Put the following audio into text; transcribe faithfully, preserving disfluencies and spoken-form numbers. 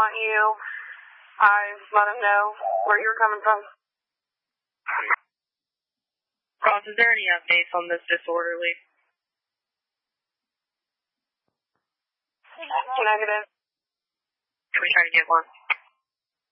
want you, I let him know where you're coming from. Ross, is there any updates on this disorderly? Negative. Can we try to get one?